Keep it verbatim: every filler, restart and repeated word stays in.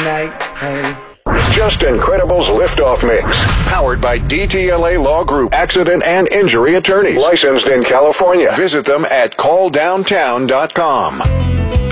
night. Hey. Just Incredible's Liftoff Mix. Powered by D T L A Law Group. Accident and injury attorneys. Licensed in California. Visit them at call downtown dot com.